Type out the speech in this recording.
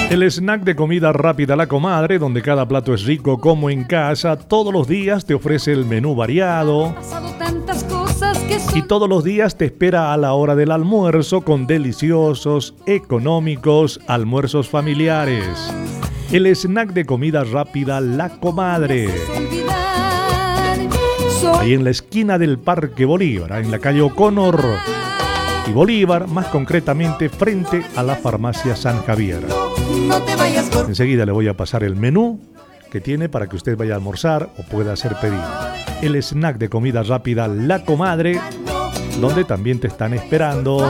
El snack de comida rápida La Comadre, donde cada plato es rico como en casa. Todos los días te ofrece el menú variado y todos los días te espera a la hora del almuerzo con deliciosos, económicos almuerzos familiares. El snack de comida rápida La Comadre, ahí en la esquina del Parque Bolívar, en la calle O'Connor y Bolívar, más concretamente frente a la farmacia San Javier. Enseguida le voy a pasar el menú que tiene para que usted vaya a almorzar o pueda hacer pedido. El snack de comida rápida La Comadre, donde también te están esperando